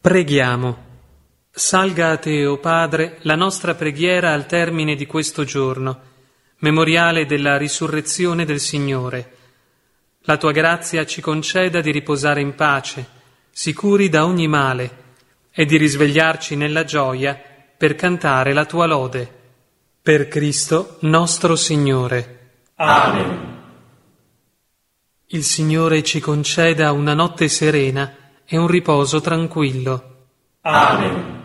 Preghiamo. Salga a te, o Padre, la nostra preghiera al termine di questo giorno, memoriale della risurrezione del Signore. La tua grazia ci conceda di riposare in pace, sicuri da ogni male, e di risvegliarci nella gioia per cantare la tua lode. Per Cristo nostro Signore. Amen. Il Signore ci conceda una notte serena e un riposo tranquillo. Amen.